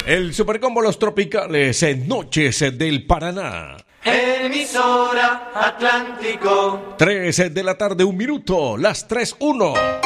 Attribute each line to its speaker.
Speaker 1: El Supercombo Los Tropicales en Noches del Paraná.
Speaker 2: Emisora Atlántico.
Speaker 1: 3 de la tarde, 1 minuto, las 3:01.